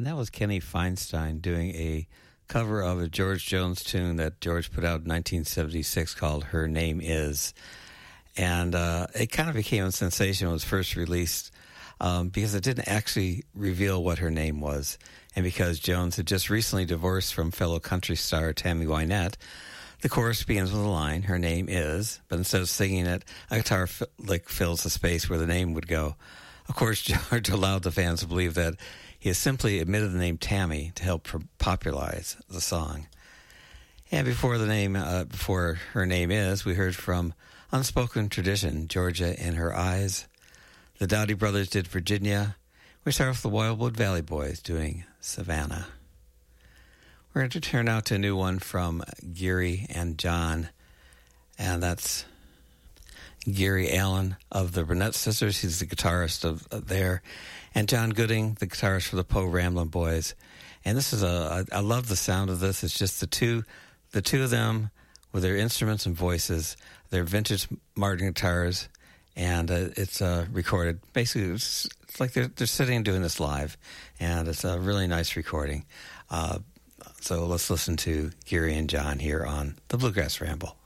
And that was Kenny Feinstein doing a cover of a George Jones tune that George put out in 1976 called Her Name Is. And it kind of became a sensation when it was first released because it didn't actually reveal what her name was. And because Jones had just recently divorced from fellow country star Tammy Wynette, the chorus begins with a line, her name is, but instead of singing it, a guitar lick fills the space where the name would go. Of course, George allowed the fans to believe that he has simply omitted the name Tammy to help popularize the song. And before Her Name Is, we heard from Unspoken Tradition, Georgia in Her Eyes. The Dowdy Brothers did Virginia. We start off the Wildwood Valley Boys doing Savannah. We're going to turn out to a new one from Gary and John, and that's Gary Allen of the Burnett Sisters. He's the guitarist of there, and John Gooding, the guitarist for the Poe Ramblin' Boys. And this is I love the sound of this. It's just the two of them with their instruments and voices, their vintage Martin guitars, and it's recorded. Basically, it's like they're sitting and doing this live, and it's a really nice recording. So let's listen to Gary and John here on the Bluegrass Ramble.